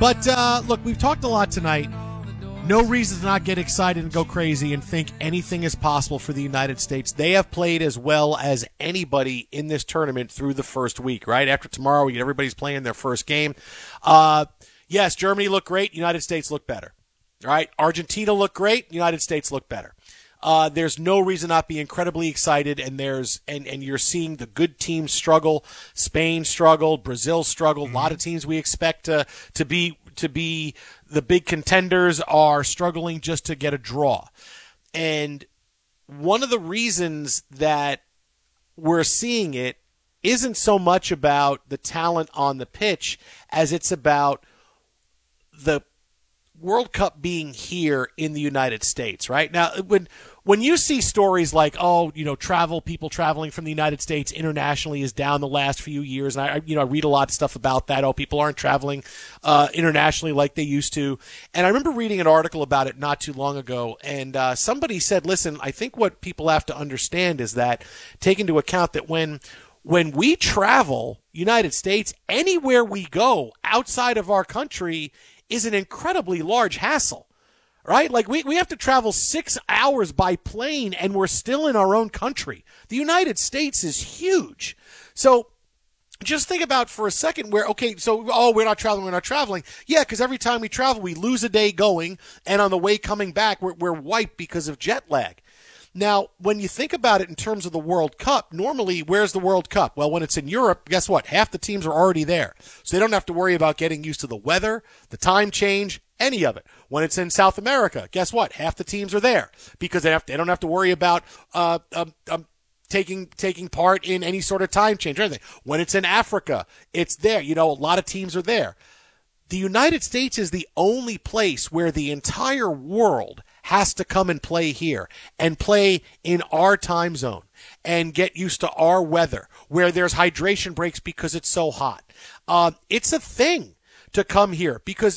But look, we've talked a lot tonight. No reason to not get excited and go crazy and think anything is possible for the United States. They have played as well as anybody in this tournament through the first week, right? After tomorrow, everybody's playing their first game. Yes, Germany looked great. United States looked better. All right, Argentina looked great. United States looked better. There's no reason not to be incredibly excited, and you're seeing the good teams struggle. Spain struggled, Brazil struggled. A lot of teams we expect to be the big contenders are struggling just to get a draw. And one of the reasons that we're seeing it isn't so much about the talent on the pitch as it's about the World Cup being here in the United States, right? Now, when you see stories like, people traveling from the United States internationally is down the last few years, and I read a lot of stuff about that. People aren't traveling internationally like they used to. And I remember reading an article about it not too long ago, and somebody said, listen, I think what people have to understand is that take into account that when we travel, United States, anywhere we go outside of our country is an incredibly large hassle, right? Like we have to travel 6 hours by plane and we're still in our own country. The United States is huge. So just think about for a second we're not traveling. Yeah, because every time we travel, we lose a day going, and on the way coming back, we're wiped because of jet lag. Now, when you think about it in terms of the World Cup, normally, where's the World Cup? Well, when it's in Europe, guess what? Half the teams are already there. So they don't have to worry about getting used to the weather, the time change, any of it. When it's in South America, guess what? Half the teams are there because they don't have to worry about taking part in any sort of time change or anything. When it's in Africa, it's there. A lot of teams are there. The United States is the only place where the entire world has to come and play here and play in our time zone and get used to our weather, where there's hydration breaks because it's so hot. It's a thing to come here because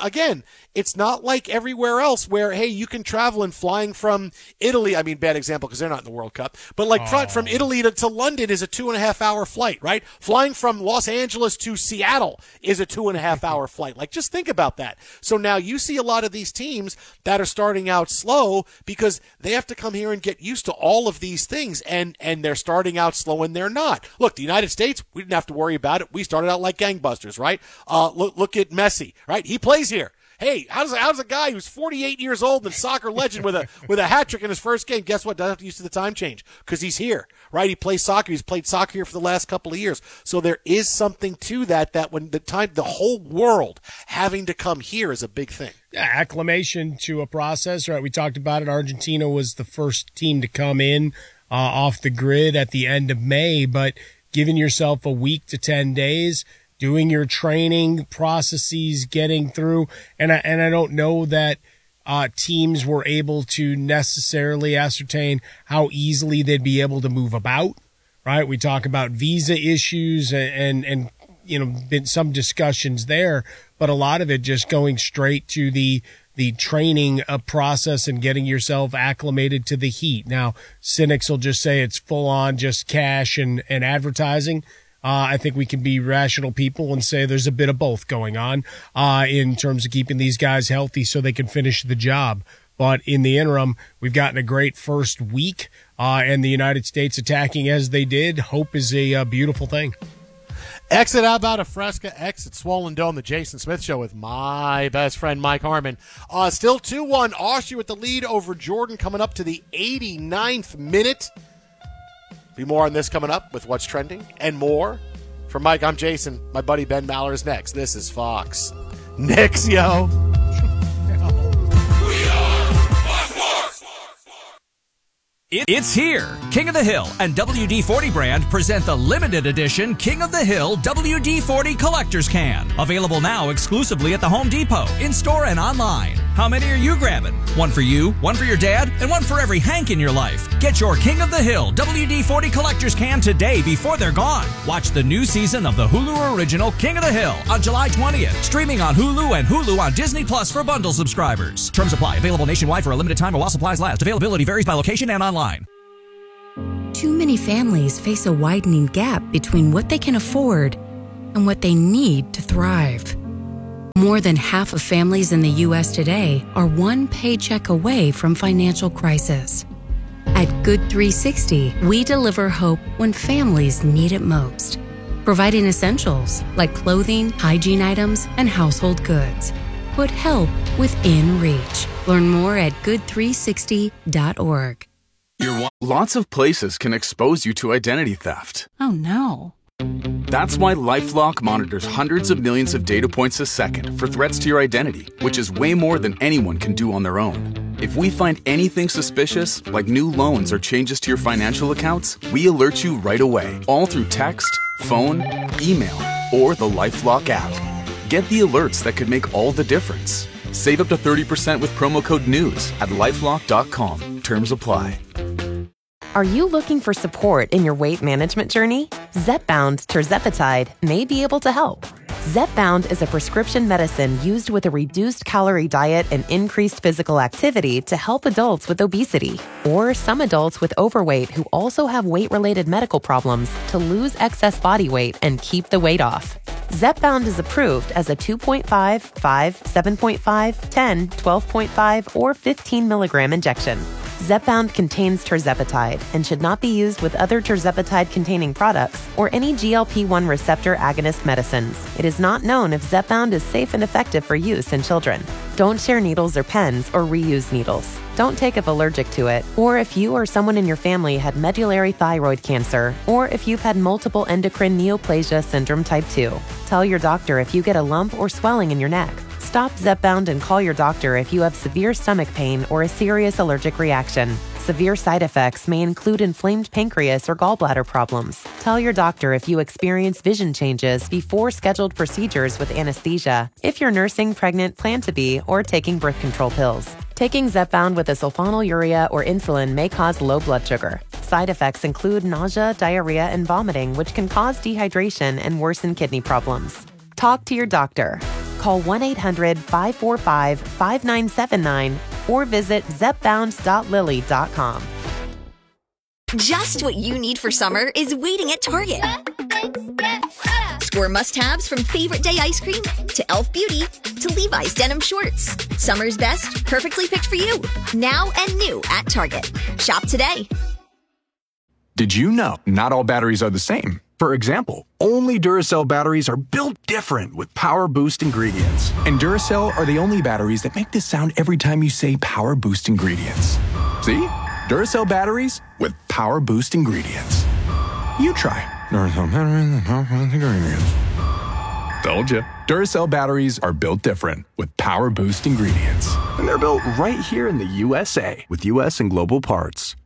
it's not like everywhere else where, hey, you can travel and flying from Italy. I mean, bad example because they're not in the World Cup, but from Italy to London is a 2.5 hour flight, right? Flying from Los Angeles to Seattle is a 2.5 hour flight. Like, just think about that. So now you see a lot of these teams that are starting out slow because they have to come here and get used to all of these things, and they're starting out slow and they're not. Look, the United States, we didn't have to worry about it. We started out like gangbusters, right? Look at Messi, right? He plays here. Hey, how's a guy who's 48 years old and soccer legend with a hat trick in his first game? Guess what? Doesn't have to use to the time change because he's here, right? He plays soccer. He's played soccer here for the last couple of years. So there is something to that when the whole world having to come here is a big thing. Yeah, acclimation to a process, right? We talked about it. Argentina was the first team to come in off the grid at the end of May, but giving yourself a week to 10 days, doing your training processes, getting through. And I don't know that teams were able to necessarily ascertain how easily they'd be able to move about, right? We talk about visa issues and been some discussions there, but a lot of it just going straight to the training process and getting yourself acclimated to the heat. Now, cynics will just say it's full on just cash and advertising. I think we can be rational people and say there's a bit of both going on in terms of keeping these guys healthy so they can finish the job. But in the interim, we've gotten a great first week, and the United States attacking as they did. Hope is a beautiful thing. Exit How About a Fresca, exit Swollen Dome, the Jason Smith Show with my best friend Mike Harmon. Still 2-1, Austria with the lead over Jordan coming up to the 89th minute. Be more on this coming up with what's trending and more. For Mike, I'm Jason. My buddy Ben Maller is next. This is Fox. Knicks, yo. It's here. King of the Hill and WD-40 brand present the limited edition King of the Hill WD-40 Collector's Can. Available now exclusively at the Home Depot, in-store and online. How many are you grabbing? One for you, one for your dad, and one for every Hank in your life. Get your King of the Hill WD-40 Collector's Can today before they're gone. Watch the new season of the Hulu original King of the Hill on July 20th. Streaming on Hulu and Hulu on Disney Plus for bundle subscribers. Terms apply. Available nationwide for a limited time while supplies last. Availability varies by location and online. Too many families face a widening gap between what they can afford and what they need to thrive. More than half of families in the U.S. today are one paycheck away from financial crisis. At Good 360, we deliver hope when families need it most, providing essentials like clothing, hygiene items, and household goods. Put help within reach. Learn more at good360.org. Lots of places can expose you to identity theft. Oh no. That's why LifeLock monitors hundreds of millions of data points a second for threats to your identity, which is way more than anyone can do on their own. If we find anything suspicious, like new loans or changes to your financial accounts, we alert you right away, all through text, phone, email, or the LifeLock app. Get the alerts that could make all the difference. Save up to 30% with promo code NEWS at LifeLock.com. Terms apply. Are you looking for support in your weight management journey? Zepbound tirzepatide may be able to help. Zepbound is a prescription medicine used with a reduced calorie diet and increased physical activity to help adults with obesity or some adults with overweight who also have weight-related medical problems to lose excess body weight and keep the weight off. Zepbound is approved as a 2.5, 5, 7.5, 10, 12.5, or 15 milligram injection. Zepbound contains tirzepatide and should not be used with other tirzepatide-containing products or any GLP-1 receptor agonist medicines. It is not known if Zepbound is safe and effective for use in children. Don't share needles or pens or reuse needles. Don't take if allergic to it, or if you or someone in your family had medullary thyroid cancer, or if you've had multiple endocrine neoplasia syndrome type 2. Tell your doctor if you get a lump or swelling in your neck. Stop Zepbound and call your doctor if you have severe stomach pain or a serious allergic reaction. Severe side effects may include inflamed pancreas or gallbladder problems. Tell your doctor if you experience vision changes before scheduled procedures with anesthesia, if you're nursing, pregnant, plan to be, or taking birth control pills. Taking Zepbound with a sulfonylurea or insulin may cause low blood sugar. Side effects include nausea, diarrhea, and vomiting, which can cause dehydration and worsen kidney problems. Talk to your doctor. Call 1-800-545-5979 or visit zepbound.lily.com. Just what you need for summer is waiting at Target. Score must-haves from Favorite Day ice cream to Elf Beauty to Levi's denim shorts. Summer's best, perfectly picked for you. Now and new at Target. Shop today. Did you know not all batteries are the same? For example, only Duracell batteries are built different with Power Boost ingredients. And Duracell are the only batteries that make this sound every time you say Power Boost ingredients. See? Duracell batteries with Power Boost ingredients. You try. Duracell batteries with Power Boost ingredients. Told you. Duracell batteries are built different with Power Boost ingredients. And they're built right here in the USA with US and global parts.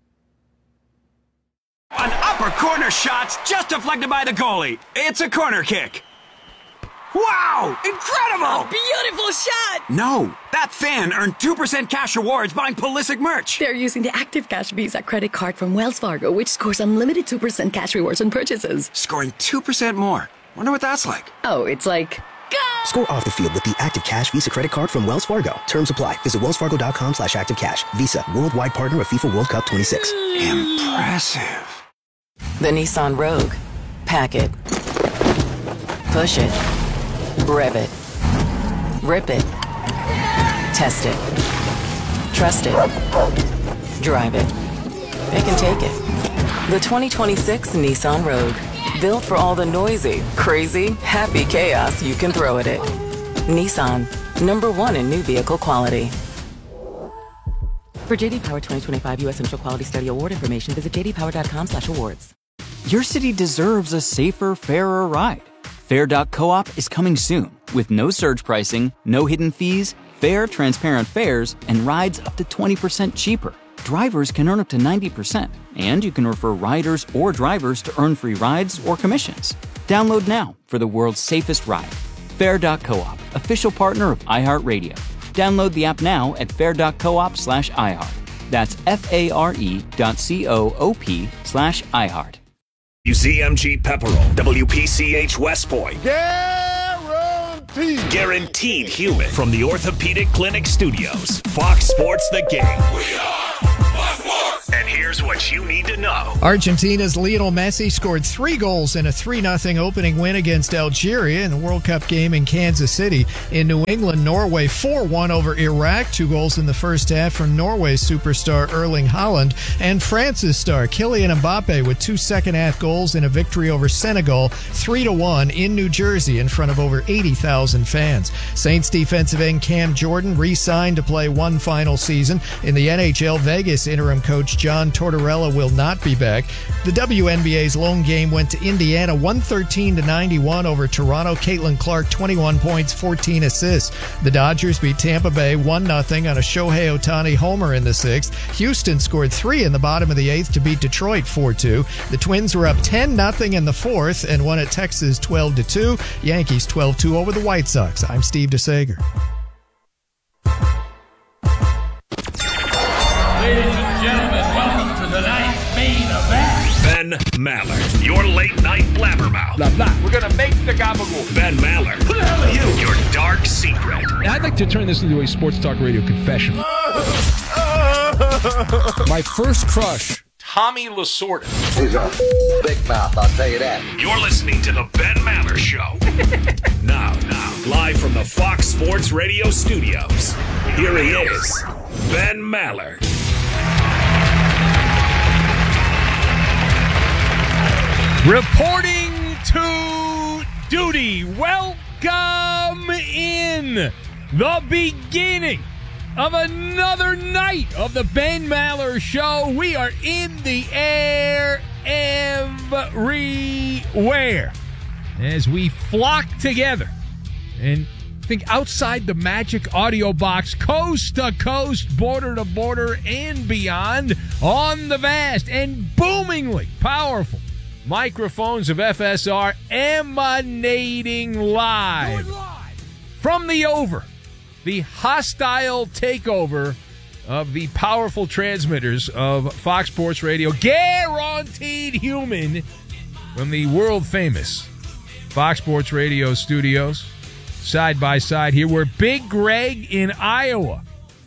An upper corner shot just deflected by the goalie. It's a corner kick. Wow! Incredible! A beautiful shot! No, that fan earned 2% cash rewards buying Pulisic merch. They're using the Active Cash Visa credit card from Wells Fargo, which scores unlimited 2% cash rewards on purchases. Scoring 2% more. Wonder what that's like. Oh, it's like... Go! Score off the field with the Active Cash Visa credit card from Wells Fargo. Terms apply. Visit wellsfargo.com/activecash. Visa, worldwide partner of FIFA World Cup 26. Impressive. The Nissan Rogue. Pack it. Push it. Rev it. Rip it. Test it. Trust it. Drive it. It can take it. The 2026 Nissan Rogue. Built for all the noisy, crazy, happy chaos you can throw at it. Nissan. #1 in new vehicle quality. For JD Power 2025 U.S. Central Quality Study Award information, visit jdpower.com/awards. Your city deserves a safer, fairer ride. Fair.coop is coming soon with no surge pricing, no hidden fees, fair, transparent fares, and rides up to 20% cheaper. Drivers can earn up to 90%, and you can refer riders or drivers to earn free rides or commissions. Download now for the world's safest ride. Fair.coop, official partner of iHeartRadio. Download the app now at fair.coop/iHeart. That's FARE.coop/iHeart. UCMG Pepperell, WPCH West Point. Guaranteed human. From the Orthopedic Clinic Studios, Fox Sports The Game. We are Fox Sports. And here here's what you need to know. Argentina's Lionel Messi scored 3 goals in a 3-0 opening win against Algeria in the World Cup game in Kansas City. In New England, Norway 4-1 over Iraq. 2 goals in the first half from Norway's superstar Erling Haaland. And France's star Kylian Mbappe with 2 second-half goals in a victory over Senegal 3-1 in New Jersey in front of over 80,000 fans. Saints defensive end Cam Jordan re-signed to play one final season. In the NHL, Vegas interim coach John Tortorella will not be back. The WNBA's lone game went to Indiana 113-91 over Toronto. Caitlin Clark 21 points, 14 assists. The Dodgers beat Tampa Bay 1-0 on a Shohei Ohtani homer in the 6th. Houston scored 3 in the bottom of the 8th to beat Detroit 4-2. The Twins were up 10-0 in the 4th and won at Texas 12-2. Yankees 12-2 over the White Sox. I'm Steve DeSager. Ladies and gentlemen, welcome to tonight's main event. Ben Maller, your late night blabbermouth. Blah, blah. We're going to make the gabagool. Ben Maller. Who the hell are you? Your dark secret. I'd like to turn this into a sports talk radio confession. My first crush, Tommy Lasorda. He's a big mouth, I'll tell you that. You're listening to the Ben Maller Show. Now, live from the Fox Sports Radio studios. Here he is, Ben Maller. Reporting to duty. Welcome in the beginning of another night of the Ben Maller Show. We are in the air everywhere as we flock together and think outside the magic audio box, coast to coast, border to border, and beyond on the vast and boomingly powerful microphones of FSR emanating live from the Oval, the hostile takeover of the powerful transmitters of Fox Sports Radio, guaranteed human, from the world-famous Fox Sports Radio studios, side by side here, where Big Greg in Iowa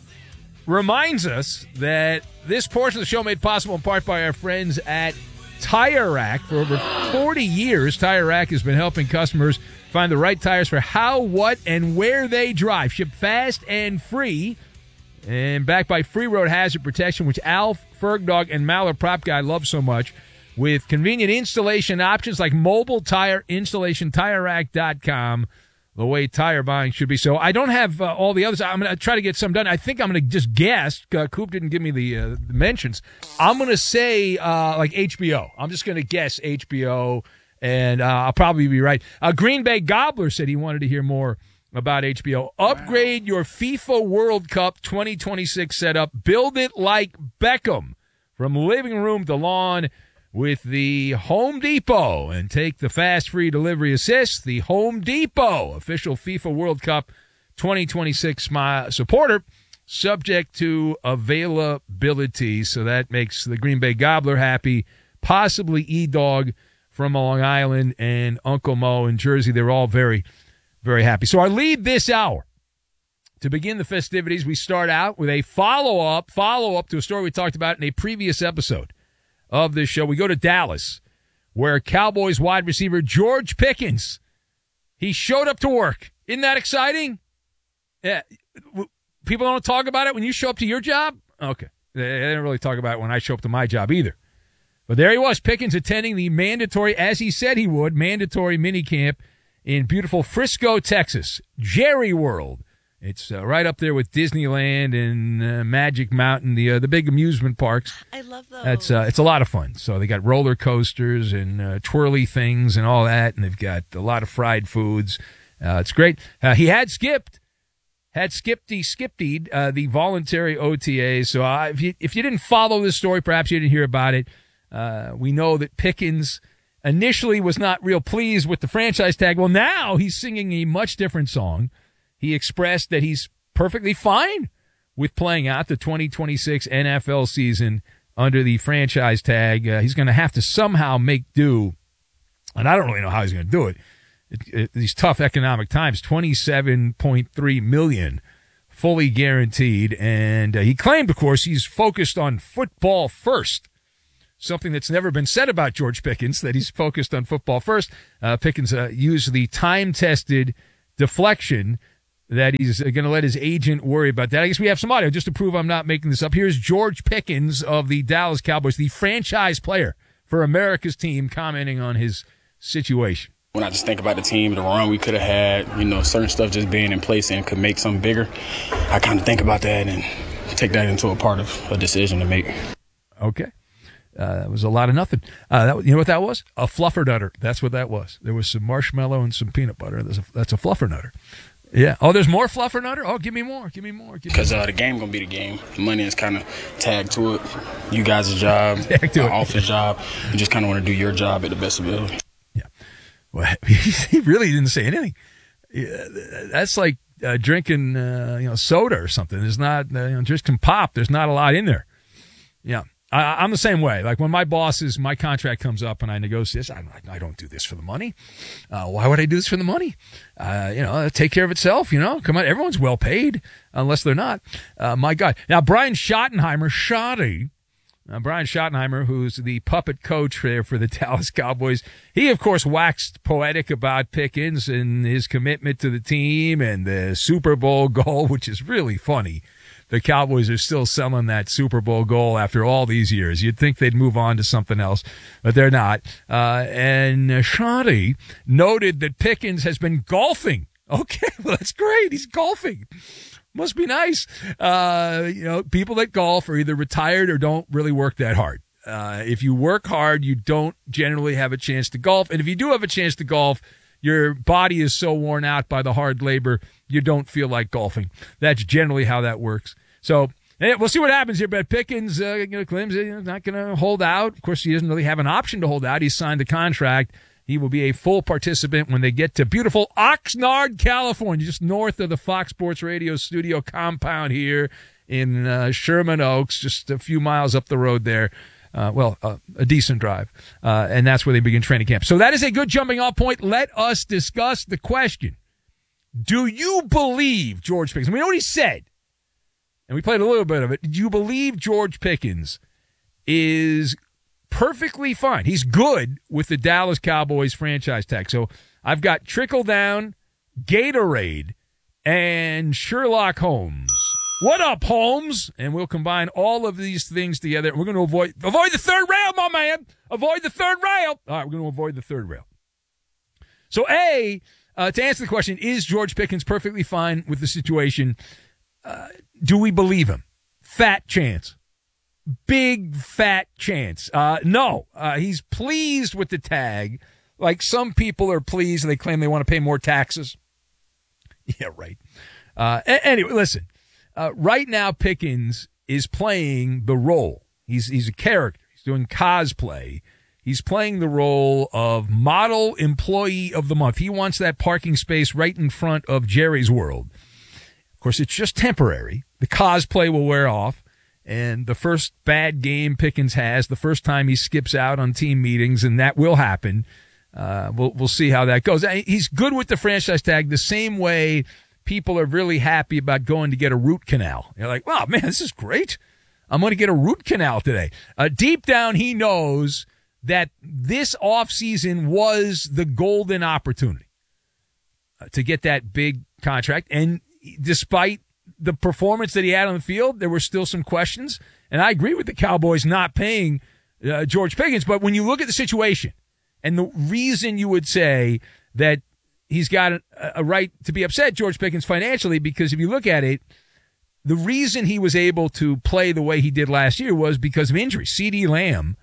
reminds us that this portion of the show made possible in part by our friends at Tire Rack. For over 40 years, Tire Rack has been helping customers find the right tires for how, what, and where they drive. Shipped fast and free, and backed by free road hazard protection, which Alf, Fergdog, and Maller Prop Guy love so much, with convenient installation options like mobile tire installation, TireRack.com, the way tire buying should be. So I don't have all the others. I'm going to try to get some done. I think I'm going to just guess. Coop didn't give me the mentions. I'm going to say like HBO. I'm just going to guess HBO, and I'll probably be right. Green Bay Gobbler said he wanted to hear more about HBO. Upgrade your FIFA World Cup 2026 setup. Build it like Beckham, from living room to lawn, with the Home Depot, and take the fast free delivery assist. The Home Depot, official FIFA World Cup 2026 supporter, subject to availability. So that makes the Green Bay Gobbler happy, possibly E-Dog from Long Island, and Uncle Mo in Jersey. They're all very, very happy. So our lead this hour, to begin the festivities, we start out with a follow-up to a story we talked about in a previous episode of this show. We go to Dallas, where Cowboys wide receiver George Pickens, he showed up to work. Isn't that exciting? Yeah. People don't talk about it when you show up to your job? Okay. They don't really talk about it when I show up to my job either. But there he was, Pickens, attending the mandatory, as he said he would, mandatory minicamp in beautiful Frisco, Texas, Jerry World. It's right up there with Disneyland and Magic Mountain, the big amusement parks. I love those. It's a lot of fun. So they got roller coasters and twirly things and all that, and they've got a lot of fried foods. It's great. He had skipped the voluntary OTA. So if you didn't follow this story, perhaps you didn't hear about it. We know that Pickens initially was not real pleased with the franchise tag. Well, now he's singing a much different song. He expressed that he's perfectly fine with playing out the 2026 NFL season under the franchise tag. He's going to have to somehow make do, and I don't really know how he's going to do it. These tough economic times, $27.3 million fully guaranteed, and he claimed, of course, he's focused on football first. something that's never been said about George Pickens, that he's focused on football first. Pickens used the time-tested deflection that he's going to let his agent worry about that. I guess we have some audio just to prove I'm not making this up. Here's George Pickens of the Dallas Cowboys, the franchise player for America's team, commenting on his situation. When I just think about the team, the run we could have had, certain stuff just being in place and could make something bigger, I kind of think about that and take that into a part of a decision to make. Okay. That was a lot of nothing. You know what that was? A fluffernutter. That's what that was. There was some marshmallow and some peanut butter. That's a fluffernutter. Yeah. Oh, there's more fluffernutter? Oh, give me more. Because the game going to be the game. The money is kind of tagged to it. You guys' job, office job. You just kind of want to do your job at the best ability. Yeah. Well, he really didn't say anything. That's like drinking, soda or something. There's not, drinking pop. There's not a lot in there. Yeah. I'm the same way. Like when my contract comes up and I negotiate, I don't do this for the money. Why would I do this for the money? Take care of itself, Come on, everyone's well paid, unless they're not. My God. Now, Brian Schottenheimer, Brian Schottenheimer, who's the puppet coach there for the Dallas Cowboys, he, of course, waxed poetic about Pickens and his commitment to the team and the Super Bowl goal, which is really funny. The Cowboys are still selling that Super Bowl goal after all these years. You'd think they'd move on to something else, but they're not. And Shoddy noted that Pickens has been golfing. Okay, well, that's great. He's golfing. Must be nice. People that golf are either retired or don't really work that hard. If you work hard, you don't generally have a chance to golf. And if you do have a chance to golf, your body is so worn out by the hard labor, you don't feel like golfing. That's generally how that works. So we'll see what happens here. But Pickens claims he's not going to hold out. Of course, he doesn't really have an option to hold out. He's signed a contract. He will be a full participant when they get to beautiful Oxnard, California, just north of the Fox Sports Radio studio compound here in Sherman Oaks, just a few miles up the road there. A decent drive. And that's where they begin training camp. So that is a good jumping off point. Let us discuss the question. Do you believe George Pickens? We know what he said, and we played a little bit of it. Do you believe George Pickens is perfectly fine? He's good with the Dallas Cowboys franchise tag. So I've got Trickle Down, Gatorade, and Sherlock Holmes. What up, Holmes? And we'll combine all of these things together. We're going to avoid the third rail, my man. Avoid the third rail. All right, we're going to avoid the third rail. So, to answer the question, is George Pickens perfectly fine with the situation? Do we believe him? Fat chance. Big fat chance. No. He's pleased with the tag. Like some people are pleased and they claim they want to pay more taxes. Yeah, right. Anyway, listen. Right now, Pickens is playing the role. He's a character. He's doing cosplay. He's playing the role of model employee of the month. He wants that parking space right in front of Jerry's World. Of course, it's just temporary. The cosplay will wear off. And the first bad game Pickens has, the first time he skips out on team meetings, and that will happen. We'll see how that goes. He's good with the franchise tag the same way people are really happy about going to get a root canal. They're like, wow, man, this is great. I'm going to get a root canal today. Deep down, he knows that this offseason was the golden opportunity to get that big contract. And despite the performance that he had on the field, there were still some questions. And I agree with the Cowboys not paying George Pickens. But when you look at the situation and the reason you would say that he's got a right to be upset, George Pickens, financially, because if you look at it, the reason he was able to play the way he did last year was because of injury. CeeDee Lamb,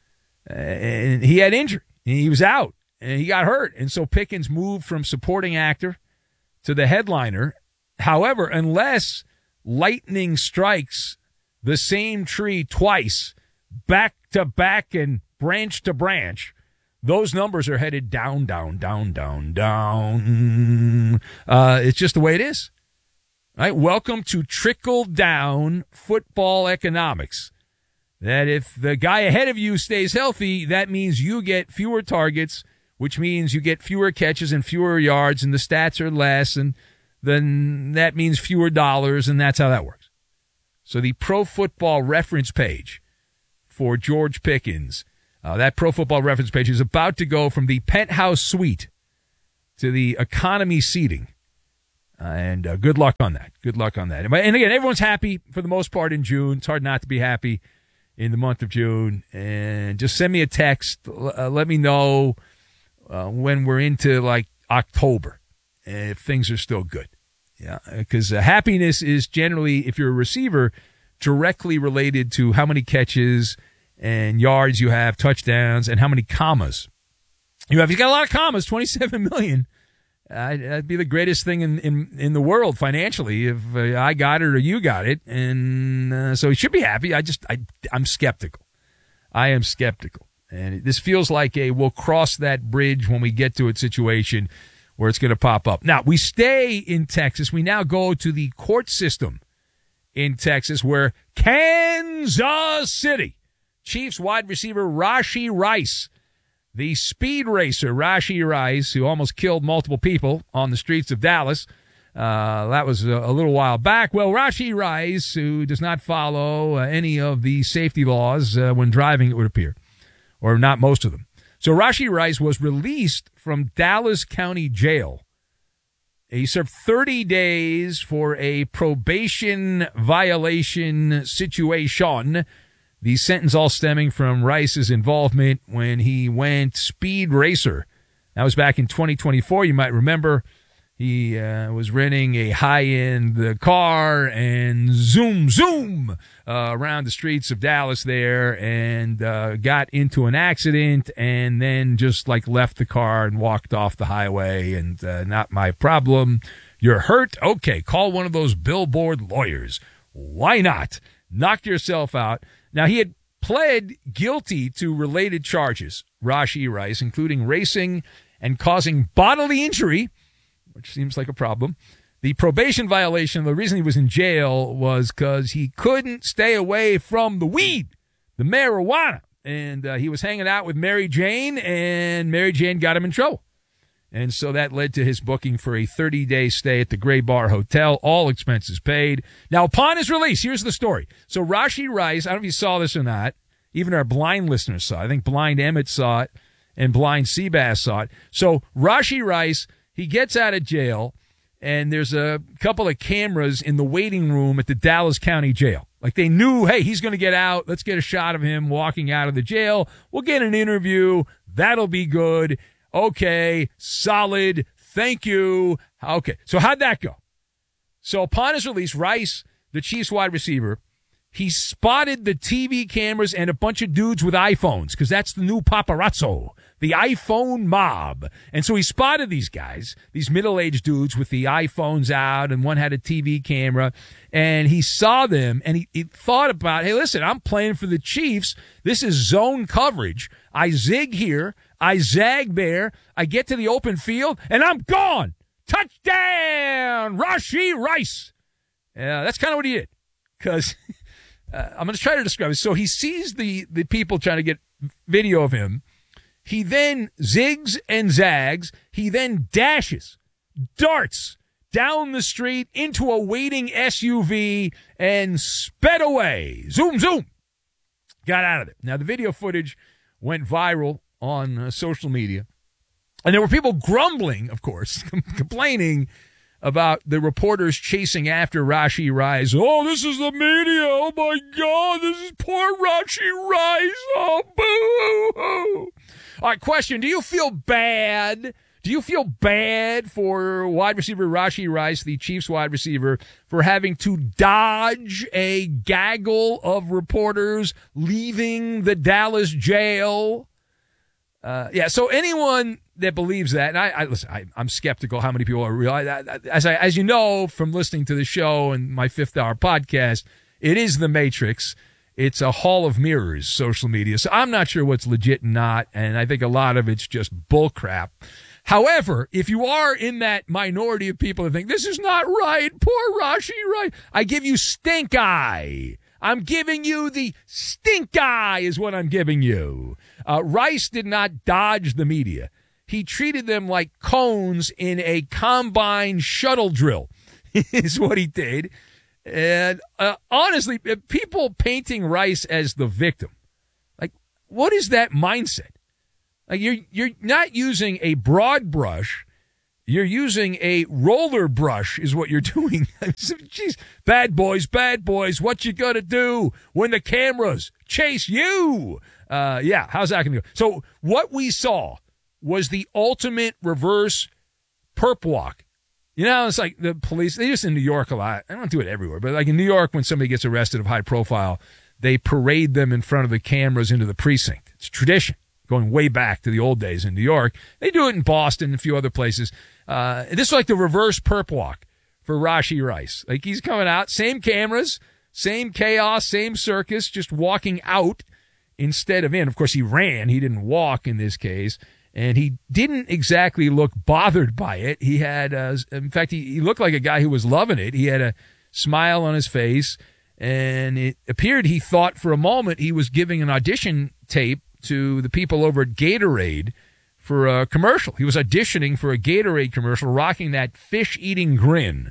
and he had injury. And he was out, and he got hurt. And so Pickens moved from supporting actor to the headliner. However, unless lightning strikes the same tree twice, back to back and branch to branch, those numbers are headed down, down, down, down, down. It's just the way it is. All right, welcome to trickle-down football economics. That if the guy ahead of you stays healthy, that means you get fewer targets, which means you get fewer catches and fewer yards, and the stats are less, and then that means fewer dollars, and that's how that works. So the Pro Football Reference page for George Pickens. That Pro Football Reference page is about to go from the penthouse suite to the economy seating. And good luck on that. Good luck on that. And again, everyone's happy for the most part in June. It's hard not to be happy in the month of June. And just send me a text. Let me know when we're into like October if things are still good. Yeah, because happiness is generally, if you're a receiver, directly related to how many catches and yards you have, touchdowns, and how many commas you have. You got a lot of commas, 27 million. That'd be the greatest thing in the world financially if I got it or you got it. And so he should be happy. I'm skeptical. I am skeptical. And this feels like we'll cross that bridge when we get to it situation where it's going to pop up. Now, we stay in Texas. We now go to the court system in Texas where Kansas City Chiefs wide receiver Rashee Rice, the speed racer Rashee Rice, who almost killed multiple people on the streets of Dallas. That was a little while back. Well, Rashee Rice, who does not follow any of the safety laws when driving, it would appear, or not most of them. So Rashee Rice was released from Dallas County Jail. He served 30 days for a probation violation situation. The sentence all stemming from Rice's involvement when he went speed racer. That was back in 2024. You might remember he was renting a high-end car and zoom around the streets of Dallas there and got into an accident and then just like left the car and walked off the highway and not my problem. You're hurt? Okay, call one of those billboard lawyers. Why not? Knock yourself out. Now, he had pled guilty to related charges, Rashee Rice, including racing and causing bodily injury, which seems like a problem. The probation violation, the reason he was in jail was because he couldn't stay away from the weed, the marijuana. And he was hanging out with Mary Jane, and Mary Jane got him in trouble. And so that led to his booking for a 30-day stay at the Gray Bar Hotel, all expenses paid. Now, upon his release, here's the story. So Rashee Rice, I don't know if you saw this or not. Even our blind listeners saw it. I think Blind Emmett saw it and Blind Seabass saw it. So Rashee Rice, he gets out of jail, and there's a couple of cameras in the waiting room at the Dallas County Jail. Like they knew, hey, he's going to get out. Let's get a shot of him walking out of the jail. We'll get an interview. That'll be good. Okay, solid. Thank you. Okay, so how'd that go? So upon his release, Rice, the Chiefs wide receiver, he spotted the TV cameras and a bunch of dudes with iPhones because that's the new paparazzo, the iPhone mob. And so he spotted these guys, these middle-aged dudes with the iPhones out, and one had a TV camera, and he saw them, and he thought about, hey, listen, I'm playing for the Chiefs. This is zone coverage. I zig here. I zag there. I get to the open field, and I'm gone. Touchdown, Rashee Rice. That's kind of what he did, because I'm going to try to describe it. So he sees the people trying to get video of him. He then zigs and zags. He then darts down the street into a waiting SUV and sped away. Zoom, zoom. Got out of it. Now, the video footage went viral on social media. And there were people grumbling, of course, complaining about the reporters chasing after Rashee Rice. Oh, this is the media. Oh, my God. This is poor Rashee Rice. Oh, boo-hoo. All right, question. Do you feel bad? Do you feel bad for wide receiver Rashee Rice, the Chiefs wide receiver, for having to dodge a gaggle of reporters leaving the Dallas jail? So anyone that believes that, and listen, I'm skeptical how many people are real. As you know from listening to the show and my Fifth Hour podcast, it is the Matrix. It's a hall of mirrors, social media. So I'm not sure what's legit and not, and I think a lot of it's just bullcrap. However, if you are in that minority of people that think, this is not right, poor Rashee Rice, I give you stink eye. I'm giving you the stink eye is what I'm giving you. Rice did not dodge the media. He treated them like cones in a combine shuttle drill is what he did. And honestly, people painting Rice as the victim what is that mindset? Like you're not using a broad brush. You're using a roller brush is what you're doing. Jeez, bad boys, what you gonna do when the cameras chase you? How's that gonna go? So what we saw was the ultimate reverse perp walk. You know, it's like the police, they just in New York a lot. I don't do it everywhere, but like in New York, when somebody gets arrested of high profile, they parade them in front of the cameras into the precinct. It's tradition, going way back to the old days in New York. They do it in Boston and a few other places. This is like the reverse perp walk for Rashee Rice. Like he's coming out, same cameras, same chaos, same circus, just walking out instead of in. Of course, he ran. He didn't walk in this case. And he didn't exactly look bothered by it. He had, in fact, he looked like a guy who was loving it. He had a smile on his face, and it appeared he thought for a moment he was giving an audition tape to the people over at Gatorade for a commercial. He was auditioning for a Gatorade commercial, rocking that fish-eating grin.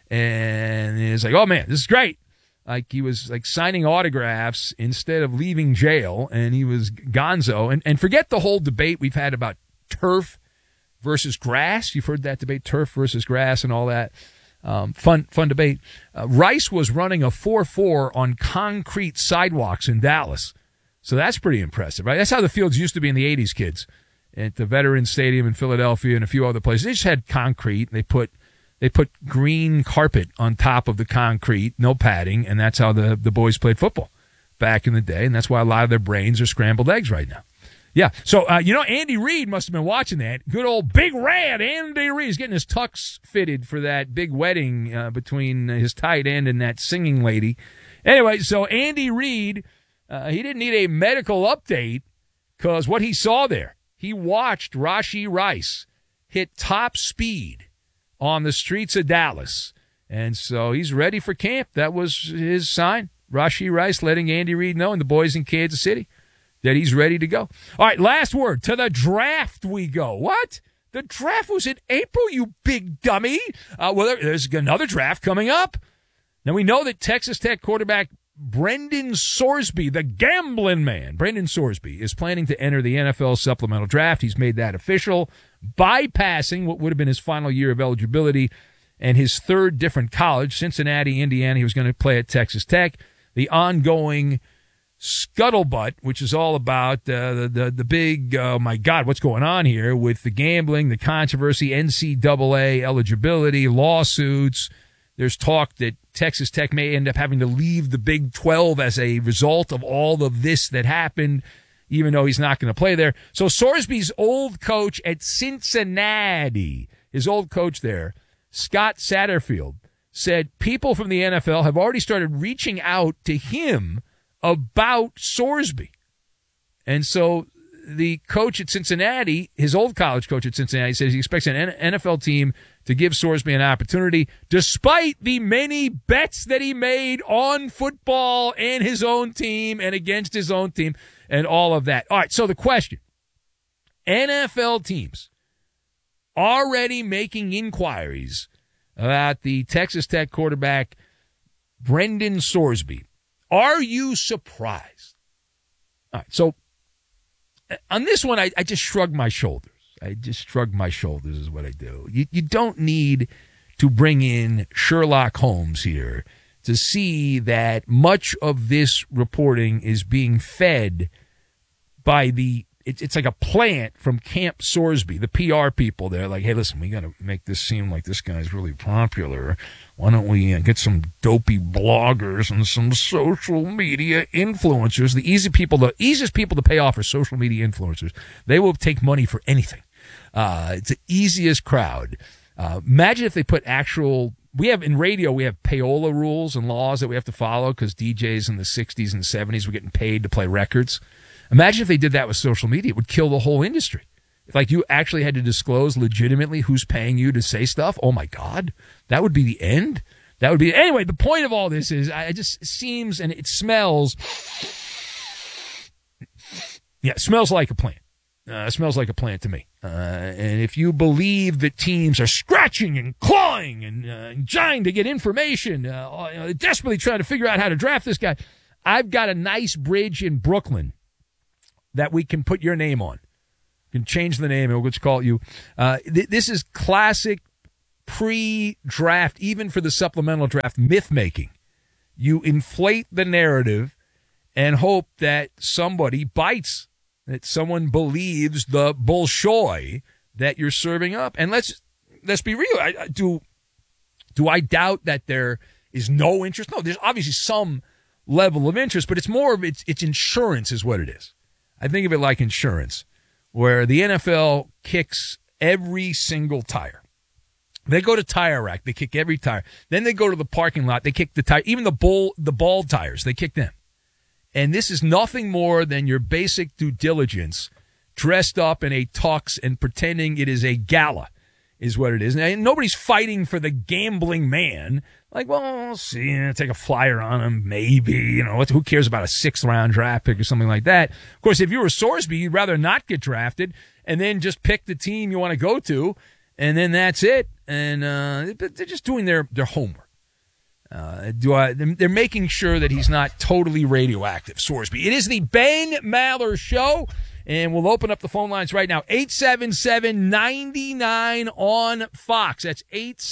And he was like, oh, man, this is great. Like he was like signing autographs instead of leaving jail, and he was gonzo. And forget the whole debate we've had about turf versus grass. You've heard that debate, turf versus grass and all that. Fun debate. Rice was running a 4.4 on concrete sidewalks in Dallas. So that's pretty impressive, right? That's how the fields used to be in the 80s, kids. At the Veterans Stadium in Philadelphia and a few other places. They just had concrete. They put green carpet on top of the concrete, no padding, and that's how the boys played football back in the day, and that's why a lot of their brains are scrambled eggs right now. Yeah, so, Andy Reid must have been watching that. Good old Big Red Andy Reid is getting his tux fitted for that big wedding between his tight end and that singing lady. Anyway, so Andy Reid, he didn't need a medical update because what he saw there, he watched Rashee Rice hit top speed on the streets of Dallas. And so he's ready for camp. That was his sign. Rashee Rice letting Andy Reid know and the boys in Kansas City that he's ready to go. All right, last word. To the draft we go. What? The draft was in April, you big dummy. Well, there's another draft coming up. Now, we know that Texas Tech quarterback Brendan Sorsby, the gambling man, Brendan Sorsby, is planning to enter the NFL supplemental draft. He's made that official, bypassing what would have been his final year of eligibility and his third different college, Cincinnati, Indiana. He was going to play at Texas Tech. The ongoing scuttlebutt, which is all about the big, oh my God, what's going on here with the gambling, the controversy, NCAA eligibility, lawsuits. There's talk that Texas Tech may end up having to leave the Big 12 as a result of all of this that happened, even though he's not going to play there. So Sorsby's old coach at Cincinnati, his old coach there, Scott Satterfield, said people from the NFL have already started reaching out to him about Sorsby. And so the coach at Cincinnati, his old college coach at Cincinnati, says he expects an NFL team to give Sorsby an opportunity, despite the many bets that he made on football and his own team and against his own team and all of that. All right, so the question, NFL teams already making inquiries about the Texas Tech quarterback, Brendan Sorsby. Are you surprised? All right, so on this one, I just shrug my shoulders. I just shrug my shoulders is what I do. You don't need to bring in Sherlock Holmes here to see that much of this reporting is being fed by it's like a plant from Camp Sorsby, the PR people. They're like, hey, listen, we got to make this seem like this guy's really popular. Why don't we get some dopey bloggers and some social media influencers? The easiest people to pay off are social media influencers. They will take money for anything. It's the easiest crowd. Imagine if they put in radio, we have payola rules and laws that we have to follow because DJs in the 60s and 70s were getting paid to play records. Imagine if they did that with social media. It would kill the whole industry. If you actually had to disclose legitimately who's paying you to say stuff, oh my God, that would be the end. Anyway, the point of all this is it just seems and it smells. Yeah, it smells like a plant. It smells like a plant to me. And if you believe that teams are scratching and clawing and trying to get information, desperately trying to figure out how to draft this guy, I've got a nice bridge in Brooklyn that we can put your name on. You can change the name and we'll just call it you. This is classic pre-draft, even for the supplemental draft, myth-making. You inflate the narrative and hope that somebody bites, that someone believes the bullshit that you're serving up. And let's be real. Do I doubt that there is no interest? No, there's obviously some level of interest, but it's more of it's insurance is what it is. I think of it like insurance, where the NFL kicks every single tire. They go to Tire Rack, they kick every tire. Then they go to the parking lot, they kick the tire, even the bald tires, they kick them. And this is nothing more than your basic due diligence dressed up in a tux and pretending it is a gala is what it is. And nobody's fighting for the gambling man. Like, well, we'll see, take a flyer on him, maybe. Who cares about a 6th-round draft pick or something like that? Of course, if you were Sorsby, you'd rather not get drafted and then just pick the team you want to go to, and then that's it. And they're just doing their homework. They're making sure that he's not totally radioactive, Sorsby. It is the Ben Maller Show, and we'll open up the phone lines right now. 877-99 on Fox. That's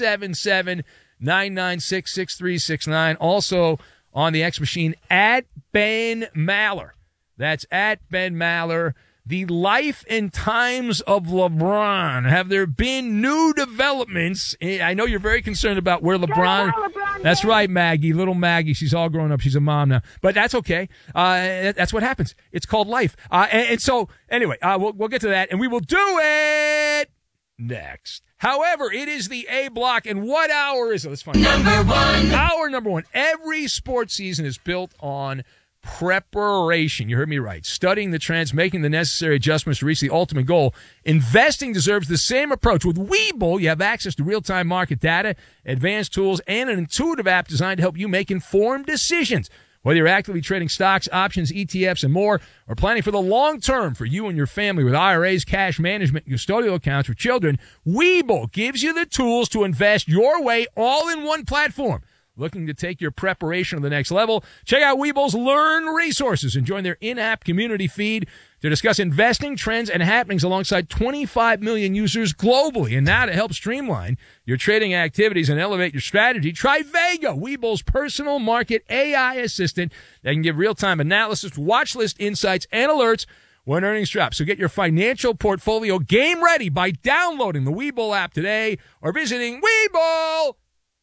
877-996-6369. Also on the X machine at Ben Maller. That's at Ben Maller. The life and times of LeBron. Have there been new developments? I know you're very concerned about where LeBron. That's right, Maggie, little Maggie. She's all grown up. She's a mom now, but that's okay. That's what happens. It's called life. And so anyway, we'll get to that, and we will do it next. However, it is the A block, and what hour is it? Let's find out. Hour number one. Every sports season is built on preparation. You heard me right. Studying the trends, making the necessary adjustments to reach the ultimate goal. Investing deserves the same approach. With Webull, you have access to real-time market data, advanced tools, and an intuitive app designed to help you make informed decisions. Whether you're actively trading stocks, options, ETFs, and more, or planning for the long term for you and your family with IRAs, cash management, and custodial accounts for children, Webull gives you the tools to invest your way all in one platform. Looking to take your preparation to the next level? Check out Webull's Learn resources and join their in-app community feed to discuss investing trends and happenings alongside 25 million users globally. And now to help streamline your trading activities and elevate your strategy, try Vega, Webull's personal market AI assistant that can give real-time analysis, watch list insights, and alerts when earnings drop. So get your financial portfolio game ready by downloading the Webull app today or visiting Webull.com.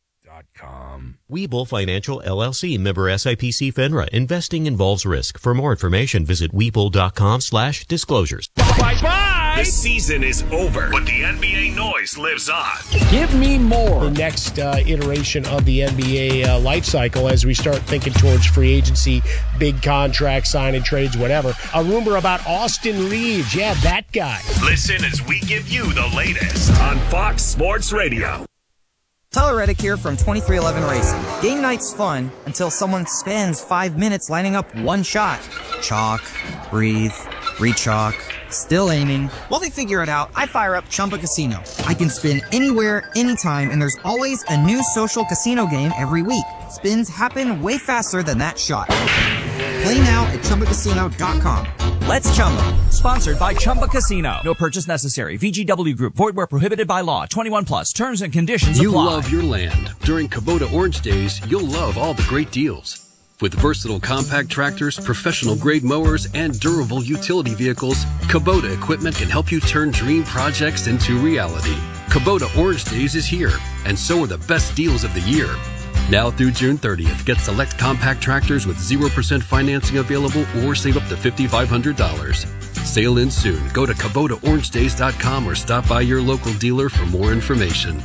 Webull Financial LLC, member SIPC FINRA. Investing involves risk. For more information, visit Webull.com/disclosures. Bye-bye! The season is over, but the NBA noise lives on. Give me more. The next iteration of the NBA life cycle as we start thinking towards free agency, big contracts, signing trades, whatever. A rumor about Austin Reeves. Yeah, that guy. Listen as we give you the latest on Fox Sports Radio. Tyler Reddick here from 2311 Racing. Game night's fun until someone spends 5 minutes lining up one shot. Chalk, breathe, re-chalk, still aiming. While they figure it out, I fire up Chumba Casino. I can spin anywhere, anytime, and there's always a new social casino game every week. Spins happen way faster than that shot. Play now at ChumbaCasino.com. Let's Chumba. Sponsored by Chumba Casino. No purchase necessary. VGW Group. Void where prohibited by law. 21 plus. Terms and conditions apply. You love your land. During Kubota Orange Days, you'll love all the great deals. With versatile compact tractors, professional-grade mowers, and durable utility vehicles, Kubota equipment can help you turn dream projects into reality. Kubota Orange Days is here, and so are the best deals of the year. Now through June 30th, get select compact tractors with 0% financing available or save up to $5,500. Sale ends soon. Go to KubotaOrangeDays.com or stop by your local dealer for more information.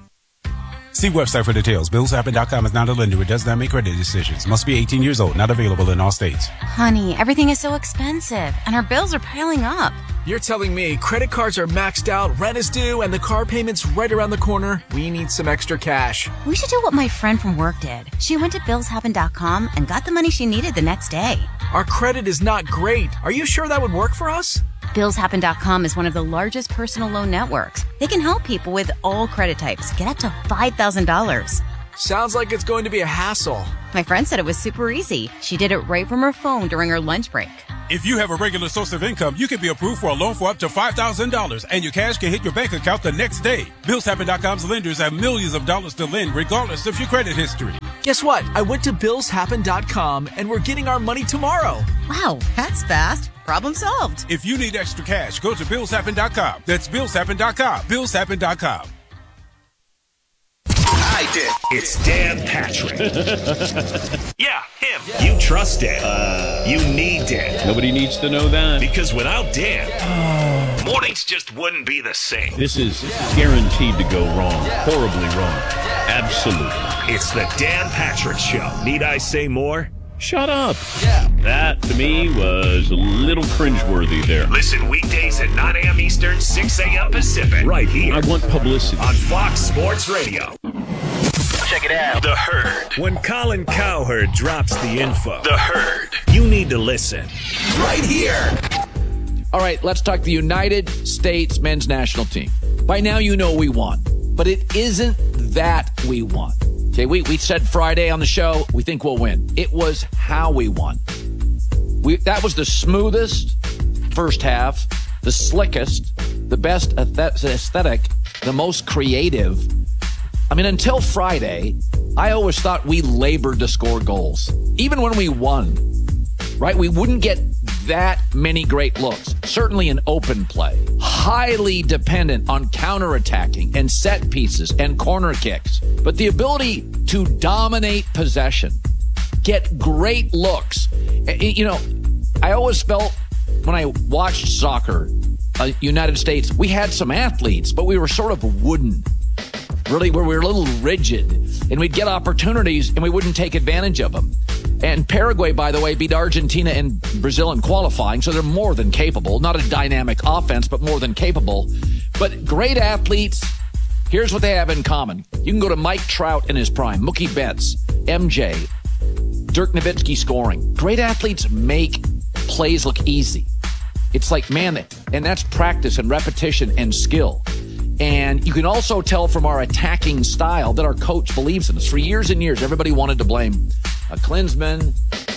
See website for details. BillsHappen.com is not a lender. It does not make credit decisions. Must be 18 years old. Not available in all states. Honey, everything is so expensive, and our bills are piling up. You're telling me credit cards are maxed out, rent is due, and the car payment's right around the corner? We need some extra cash. We should do what my friend from work did. She went to BillsHappen.com and got the money she needed the next day. Our credit is not great. Are you sure that would work for us? BillsHappen.com is one of the largest personal loan networks. They can help people with all credit types get up to $5,000. Sounds like it's going to be a hassle. My friend said it was super easy. She did it right from her phone during her lunch break. If you have a regular source of income, you can be approved for a loan for up to $5,000, and your cash can hit your bank account the next day. BillsHappen.com's lenders have millions of dollars to lend, regardless of your credit history. Guess what? I went to BillsHappen.com, and we're getting our money tomorrow. Wow, that's fast. Problem solved. If you need extra cash, go to BillsHappen.com. That's BillsHappen.com. BillsHappen.com. I did. It's Dan Patrick. Yeah, him. You trust Dan. You need Dan. Nobody needs to know that. Because without Dan, mornings just wouldn't be the same. This is guaranteed to go wrong. Horribly wrong. Absolutely. It's the Dan Patrick Show. Need I say more? Shut up. Yeah. That, to me, was a little cringeworthy there. Listen weekdays at 9 a.m. Eastern, 6 a.m. Pacific. Right here. I want publicity. On Fox Sports Radio. Check it out. The Herd. When Colin Cowherd drops the info. The Herd. You need to listen. Right here. All right, let's talk the United States men's national team. By now you know we won, but it isn't that we won. Okay, we said Friday on the show, we think we'll win. It was how we won. That was the smoothest first half, the slickest, the best aesthetic, the most creative. I mean, until Friday, I always thought we labored to score goals. Even when we won, right? We wouldn't get that many great looks, certainly in open play. Highly dependent on counterattacking and set pieces and corner kicks. But the ability to dominate possession, get great looks. You know, I always felt when I watched soccer, United States, we had some athletes, but we were sort of wooden. Really, where we were a little rigid, and we'd get opportunities and we wouldn't take advantage of them. And Paraguay, by the way, beat Argentina and Brazil in qualifying, so they're more than capable. Not a dynamic offense, but more than capable. But great athletes, here's what they have in common. You can go to Mike Trout in his prime, Mookie Betts, MJ, Dirk Nowitzki scoring. Great athletes make plays look easy. It's like, man, and that's practice and repetition and skill. And you can also tell from our attacking style that our coach believes in us. For years and years, everybody wanted to blame Klinsmann,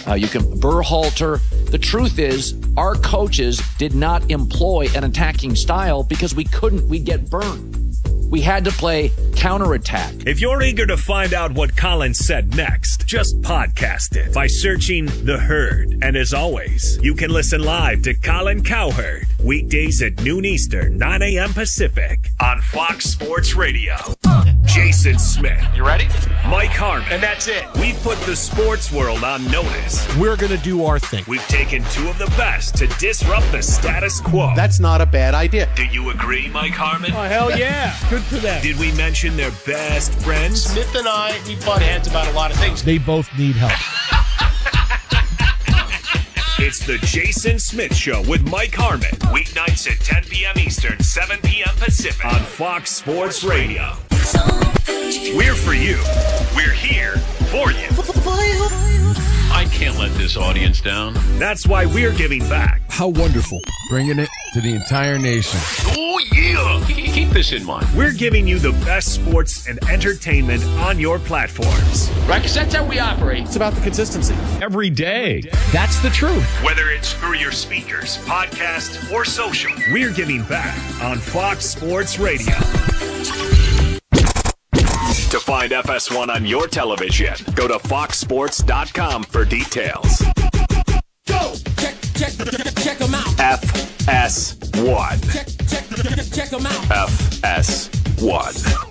Berhalter. The truth is, our coaches did not employ an attacking style because we couldn't. We'd get burned. We had to play counterattack. If you're eager to find out what Colin said next, just podcast it by searching The Herd. And as always, you can listen live to Colin Cowherd weekdays at noon Eastern, 9 a.m. Pacific on Fox Sports Radio. Jason Smith. You ready? Mike Harmon. And that's it. We've put the sports world on notice. We're going to do our thing. We've taken two of the best to disrupt the status quo. That's not a bad idea. Do you agree, Mike Harmon? Oh, hell yeah. Good for them. Did we mention their best friends? Smith and I, we butt heads about a lot of things. They both need help. It's the Jason Smith Show with Mike Harmon. Weeknights at 10 p.m. Eastern, 7 p.m. Pacific on Fox Sports Radio. We're for you. We're here for you. I can't let this audience down. That's why we're giving back. How wonderful. Bringing it to the entire nation. Oh, yeah. Keep this in mind. We're giving you the best sports and entertainment on your platforms. Right, because that's how we operate. It's about the consistency. Every day. That's the truth. Whether it's through your speakers, podcast, or social, we're giving back on Fox Sports Radio. To find FS1 on your television, go to foxsports.com for details. Go! Check them out. FS1. Check them out. FS1.